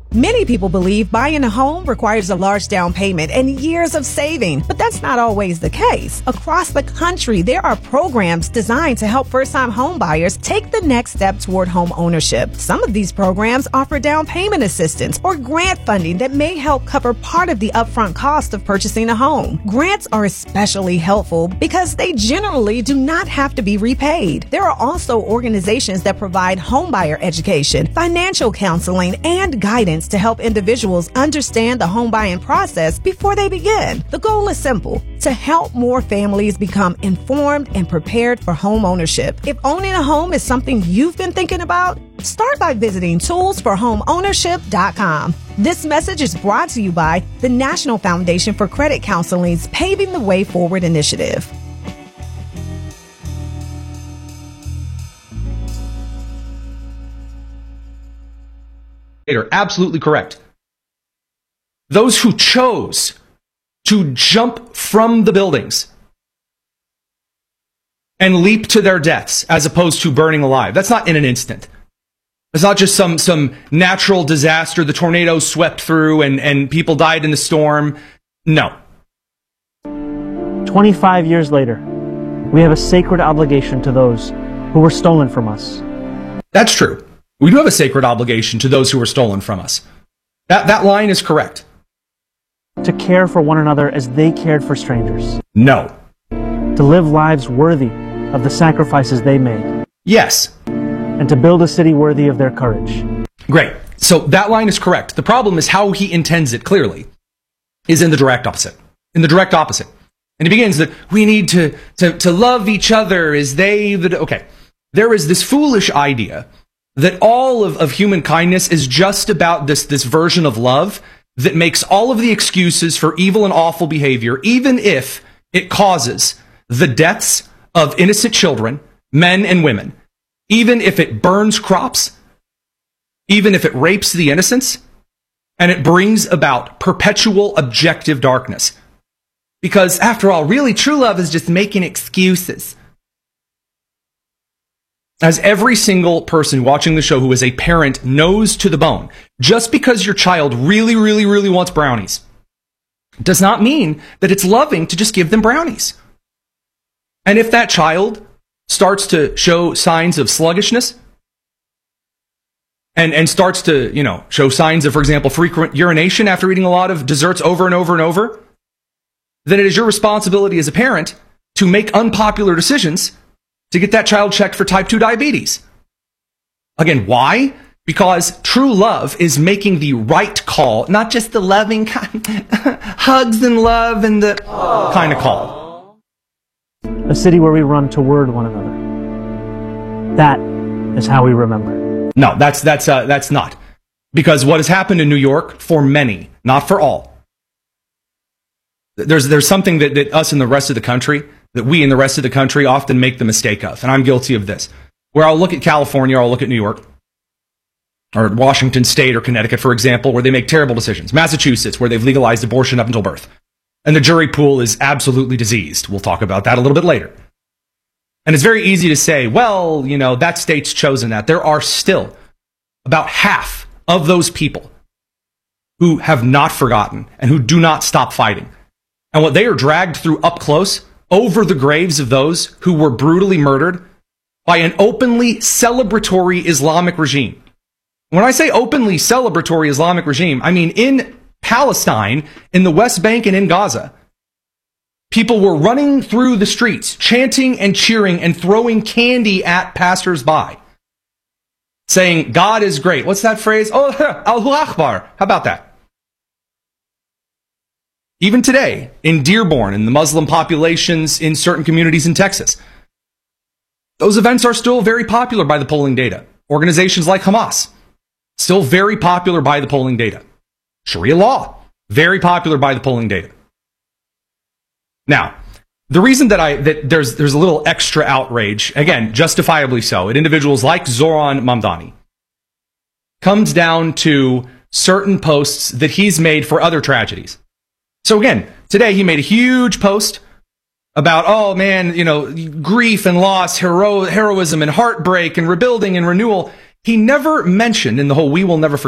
Many people believe buying a home requires a large down payment and years of saving, but that's not always the case. Across the country, there are programs designed to help first-time home buyers take the next step toward home ownership. Some of these programs offer down payment assistance or grant funding that may help cover part of the upfront cost of purchasing a home. Grants are especially helpful because they generally do not have to be repaid. There are also organizations that provide homebuyer education, financial counseling, and guidance to help individuals understand the home buying process before they begin. The goal is simple: to help more families become informed and prepared for home ownership. If owning a home is something you've been thinking about, start by visiting toolsforhomeownership.com. This message is brought to you by the National Foundation for Credit Counseling's Paving the Way Forward initiative. Absolutely correct. Those who chose to jump from the buildings and leap to their deaths as opposed to burning alive. That's not in an instant. It's not just some natural disaster, the tornado swept through and people died in the storm. No. 25 years later, we have a sacred obligation to those who were stolen from us. That's true. We do have a sacred obligation to those who were stolen from us. That line is correct. To care for one another as they cared for strangers. No. To live lives worthy of the sacrifices they made. Yes. And to build a city worthy of their courage. Great. So that line is correct. The problem is how he intends it clearly is in the direct opposite. In the direct opposite. And he begins that we need to love each other as they... Okay. There is this foolish idea that all of human kindness is just about this version of love that makes all of the excuses for evil and awful behavior, even if it causes the deaths of innocent children, men and women, even if it burns crops, even if it rapes the innocents, and it brings about perpetual objective darkness. Because after all, really true love is just making excuses. As every single person watching the show who is a parent knows to the bone, just because your child really, really, really wants brownies does not mean that it's loving to just give them brownies. And if that child starts to show signs of sluggishness and starts to, show signs of, for example, frequent urination after eating a lot of desserts over and over and over, then it is your responsibility as a parent to make unpopular decisions to get that child checked for type 2 diabetes. Again, why? Because true love is making the right call, not just the loving kind, hugs and love and the kind of call. A city where we run toward one another. That is how we remember. No, that's not. Because what has happened in New York, for many, not for all, there's something that us and the rest of the country, that we and the rest of the country often make the mistake of, and I'm guilty of this, where I'll look at California, or I'll look at New York, or Washington State, or Connecticut, for example, where they make terrible decisions. Massachusetts, where they've legalized abortion up until birth. And the jury pool is absolutely diseased. We'll talk about that a little bit later. And it's very easy to say, well, that state's chosen that. There are still about half of those people who have not forgotten and who do not stop fighting. And what they are dragged through up close over the graves of those who were brutally murdered by an openly celebratory Islamic regime. When I say openly celebratory Islamic regime, I mean in Palestine, in the West Bank, and in Gaza, people were running through the streets, chanting and cheering and throwing candy at passersby, saying, God is great. What's that phrase? Oh, Allahu Akbar. How about that? Even today, in Dearborn, in the Muslim populations in certain communities in Texas, those events are still very popular by the polling data. Organizations like Hamas, still very popular by the polling data. Sharia law, very popular by the polling data. Now, the reason that there's a little extra outrage, again, justifiably so, at individuals like Zoran Mamdani, comes down to certain posts that he's made for other tragedies. So again, today he made a huge post about, oh man, grief and loss, heroism and heartbreak and rebuilding and renewal. He never mentioned in the whole We Will Never Forget